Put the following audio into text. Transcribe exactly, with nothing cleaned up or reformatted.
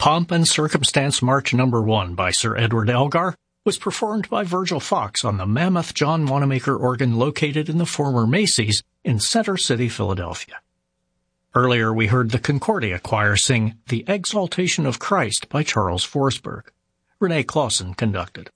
Pomp and Circumstance March Number One by Sir Edward Elgar was performed by Virgil Fox on the Mammoth John Wanamaker organ located in the former Macy's in Center City, Philadelphia. Earlier we heard the Concordia Choir sing The Exaltation of Christ by Charles Forsberg. Renee Clausen conducted.